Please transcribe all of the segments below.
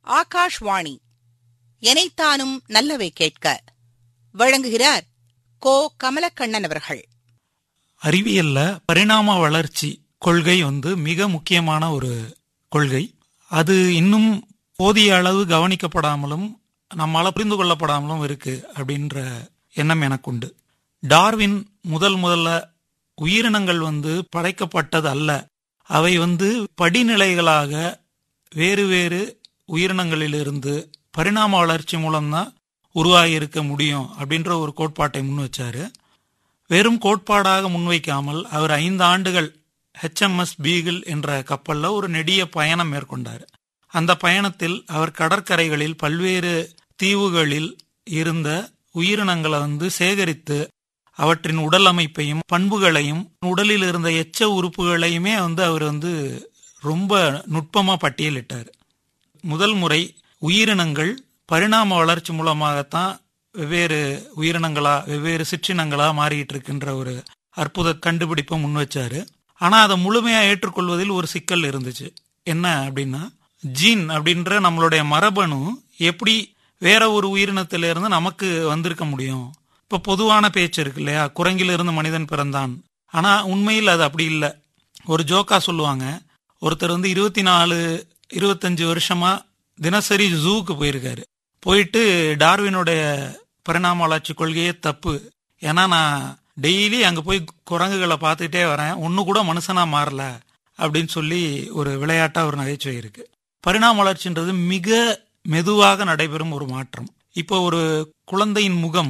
ஆகாஷ்வாணி எனைத்தானும் நல்லவை கேட்க வழங்குகிறார் கோ. கமலக்கண்ணன் அவர்கள். அறிவியல்ல பரிணாம வளர்ச்சி கொள்கை மிக முக்கியமான ஒரு கொள்கை. அது இன்னும் போதிய அளவு கவனிக்கப்படாமலும் நம்மால புரிந்து கொள்ளப்படாமலும் இருக்கு அப்படின்ற எண்ணம் எனக்கு உண்டு. டார்வின் முதல்ல உயிரினங்கள் படைக்கப்பட்டது அல்ல, அவை படிநிலைகளாக வேறு வேறு உயிரினங்களிலிருந்து பரிணாம வளர்ச்சி மூலம்தான் உருவாகி இருக்க முடியும் அப்படின்ற ஒரு கோட்பாட்டை முன் வச்சாரு. வெறும் கோட்பாடாக முன்வைக்காமல் அவர் 5 ஆண்டுகள் HMS பீகிள் என்ற கப்பல்ல ஒரு நெடிய பயணம் மேற்கொண்டார். அந்த பயணத்தில் அவர் கடற்கரைகளில் பல்வேறு தீவுகளில் இருந்த உயிரினங்களை சேகரித்து அவற்றின் உடல் அமைப்பையும் பண்புகளையும் உடலில் இருந்த எச்ச உறுப்புகளையுமே அவர் ரொம்ப நுட்பமா பட்டியலிட்டார். முதல் முறை உயிரினங்கள் பரிணாம வளர்ச்சி மூலமாகத்தான் வெவ்வேறு உயிரினங்களா வெவ்வேறு சிற்றினங்களா மாறிட்டு இருக்கின்ற ஒரு அற்புத கண்டுபிடிப்பை முன் வச்சாரு. ஆனா அதை முழுமையா ஏற்றுக்கொள்வதில் ஒரு சிக்கல் இருந்துச்சு. என்ன அப்படின்னா, ஜீன் அப்படின்ற நம்மளுடைய மரபணு எப்படி வேற ஒரு உயிரினத்திலிருந்து நமக்கு வந்திருக்க முடியும்? இப்ப பொதுவான பேச்சு இருக்கு இல்லையா, குரங்கிலிருந்து மனிதன் பிறந்தான். ஆனா உண்மையில் அது அப்படி இல்லை. ஒரு ஜோக்கா சொல்லுவாங்க, ஒருத்தர் 24-25 வருஷமா தினசரி ஜூக்கு போயிருக்காரு. போயிட்டு டார்வினுடைய பரிணாம வளர்ச்சி கொள்கையே தப்பு, ஏன்னா நான் டெய்லி அங்க போய் குரங்குகளை பார்த்துட்டே வரேன், ஒன்னு கூட மனுஷனா மாறல அப்படின்னு சொல்லி ஒரு விளையாட்டா ஒரு நகைச்சுவை இருக்கு. பரிணாம வளர்ச்சின்றது மிக மெதுவாக நடைபெறும் ஒரு மாற்றம். இப்போ ஒரு குழந்தையின் முகம்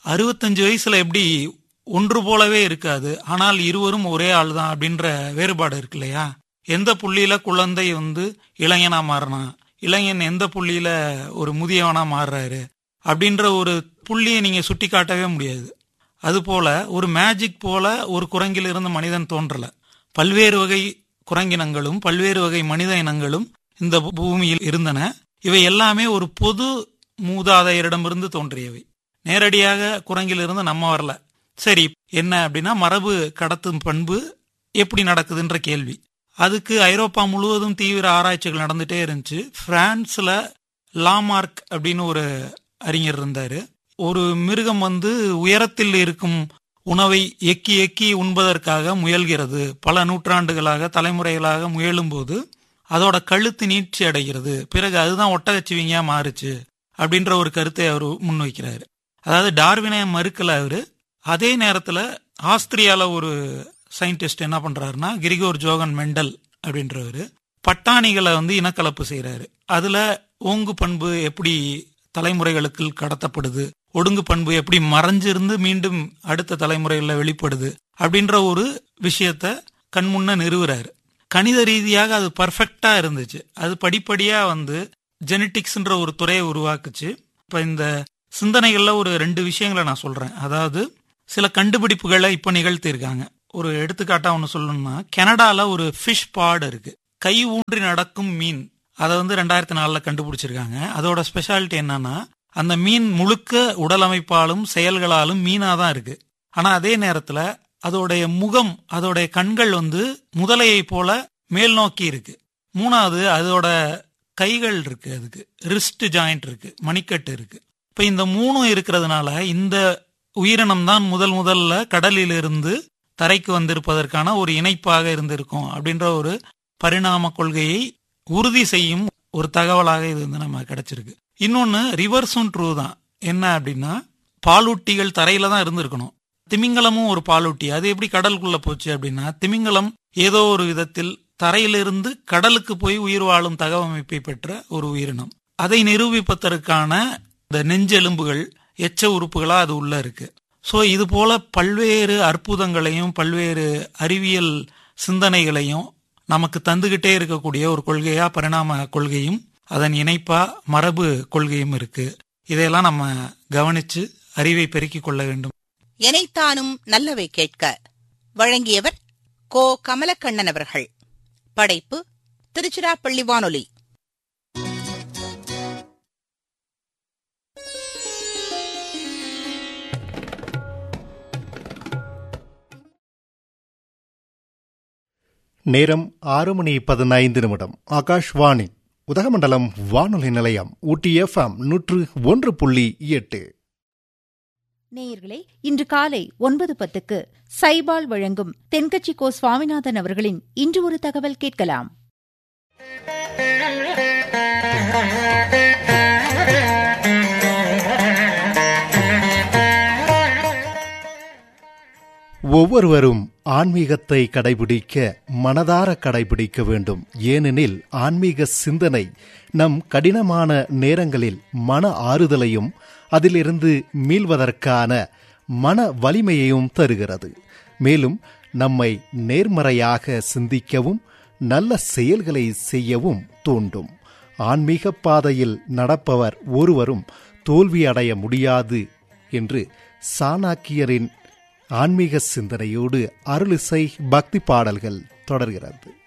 65 வயசுல எப்படி ஒன்று போலவே இருக்காது, ஆனால் இருவரும் ஒரே ஆள் தான் அப்படின்ற வேறுபாடு இருக்கு இல்லையா. எந்த புள்ளியில குழந்தை இளைஞனா மாறினா, இளைஞன் எந்த புள்ளியில ஒரு முதியவனா மாறுறாரு அப்படின்ற ஒரு புள்ளியை நீங்க சுட்டி காட்டவே முடியாது. அது போல ஒரு மேஜிக் போல ஒரு குரங்கில் இருந்து மனிதன் தோன்றல. பல்வேறு வகை குரங்கினங்களும் பல்வேறு வகை மனித இனங்களும் இந்த பூமியில் இருந்தன. இவை எல்லாமே ஒரு பொது மூதாதையரிடமிருந்து தோன்றியவை. நேரடியாக குரங்கிலிருந்து நம்ம வரல. சரி, என்ன அப்படின்னா, மரபு கடத்தும் பண்பு எப்படி நடக்குதுன்ற கேள்வி. அதுக்கு ஐரோப்பா முழுவதும் தீவிர ஆராய்ச்சிகள் நடந்துட்டே இருந்துச்சு. பிரான்ஸ்ல லாமார்க் அப்படின்னு ஒரு அறிஞர் இருந்தாரு. ஒரு மிருகம் உயரத்தில் இருக்கும் உணவை எக்கி எக்கி உண்பதற்காக முயல்கிறது. பல நூற்றாண்டுகளாக தலைமுறைகளாக முயலும் போது அதோட கழுத்து நீட்சி அடைகிறது. பிறகு அதுதான் ஒட்டகச்சிவிங்கா மாறுச்சு அப்படின்ற ஒரு கருத்தை அவர் முன்வைக்கிறாரு. அதாவது டார்வினை மறுக்கல அவரு. அதே நேரத்துல ஆஸ்திரியால ஒரு சயின்டிஸ்ட் என்ன பண்றாருன்னா, கிரிகோர் ஜோகன் மெண்டல் அப்படின்றவரு பட்டாணிகளை இனக்கலப்பு செய்யறாரு. அதுல ஓங்கு பண்பு எப்படி தலைமுறைகளுக்கு கடத்தப்படுது, ஒடுங்கு பண்பு எப்படி மறைஞ்சிருந்து மீண்டும் அடுத்த தலைமுறைகளில் வெளிப்படுது அப்படின்ற ஒரு விஷயத்த கண்முன்ன நிறுவுறாரு. கணித ரீதியாக அது பர்ஃபெக்டா இருந்துச்சு. அது படிப்படியா ஜெனட்டிக்ஸ்ன்ற ஒரு துறையை உருவாக்குச்சு. இப்ப இந்த சிந்தனைகள்ல ஒரு 2 விஷயங்களை நான் சொல்றேன். அதாவது சில கண்டுபிடிப்புகளை இப்ப நிகழ்த்திருக்காங்க. ஒரு எடுத்துக்காட்டா ஒன்னு சொல்லணும்னா, கனடால ஒரு ஃபிஷ் பாட் இருக்கு, கை ஊன்றி நடக்கும் மீன். அதை 2004 கண்டுபிடிச்சிருக்காங்க. அதோட ஸ்பெஷாலிட்டி என்னன்னா, அந்த மீன் முழுக்க உடல் அமைப்பாலும் செயல்களாலும் மீனா தான் இருக்கு. ஆனா அதே நேரத்துல அதோடைய முகம், அதோடைய கண்கள் முதலையை போல மேல் நோக்கி இருக்கு. 3வது, அதோட கைகள் இருக்கு, அதுக்கு ரிஸ்ட் ஜாயிண்ட் இருக்கு, மணிக்கட்டு இருக்கு. இப்ப இந்த 3 இருக்கிறதுனால இந்த உயிரினம் தான் முதல்ல கடலில் இருந்து தரைக்கு வந்திருப்பதற்கான ஒரு இணைப்பாக இருந்திருக்கும் அப்படின்ற ஒரு பரிணாம கொள்கையை உறுதி செய்யும் ஒரு தகவலாக இது நம்ம கிடைச்சிருக்கு. இன்னொன்னு ரிவர்ஸும் ட்ரூ தான். என்ன அப்படின்னா, பாலூட்டிகள் தரையில தான் இருந்திருக்கணும். திமிங்கலமும் ஒரு பாலூட்டி. அது எப்படி கடலுக்குள்ள போச்சு அப்படின்னா, திமிங்கலம் ஏதோ ஒரு விதத்தில் தரையிலிருந்து கடலுக்கு போய் உயிர் வாழும் தகவமைப்பை பெற்ற ஒரு உயிரினம். அதை நிரூபிப்பதற்கான இந்த நெஞ்செலும்புகள் எச்ச உறுப்புகளா அது உள்ள இருக்கு. சோ இது போல பல்வேறு அற்புதங்களையும் பல்வேறு அறிவியல் சிந்தனைகளையும் நமக்கு தந்துகிட்டே இருக்கக்கூடிய ஒரு கொள்கையா பரிணாம கொள்கையும் அதன் இணைப்பா மரபு கொள்கையும் இருக்கு. இதையெல்லாம் நம்ம கவனிச்சு அறிவை பெருக்கிக் கொள்ள வேண்டும். எனைத்தானும் நல்லவை கேட்க வழங்கியவர் கோ. கமலக்கண்ணன் அவர்கள். படைப்பு திருச்சிராப்பள்ளி வானொலி. நேரம் 6:15 ஆகாஷ்வாணி உதகமண்டலம் வானொலி நிலையம் ஊட்டி FM 101.8. நேயர்களே, இன்று காலை 9:10 சைபால் வழங்கும் தென்கட்சி கோ சுவாமிநாதன் அவர்களின் இன்று ஒரு தகவல் கேட்கலாம். ஒவ்வொருவரும் ஆன்மீகத்தை கடைபிடிக்க மனதார கடைபிடிக்க வேண்டும். ஏனெனில் ஆன்மீக சிந்தனை நம் கடினமான நேரங்களில் மன ஆறுதலையும் அதிலிருந்து மீள்வதற்கான மன வலிமையையும் தருகிறது. மேலும் நம்மை நேர்மறையாக சிந்திக்கவும் நல்ல செயல்களை செய்யவும் தூண்டும். ஆன்மீக பாதையில் நடப்பவர் ஒருவரும் தோல்வியடைய முடியாது என்று சாணக்கியரின் ஆன்மீக சிந்தனையோடு அருளிசை பக்தி பாடல்கள் தொடர்கிறது.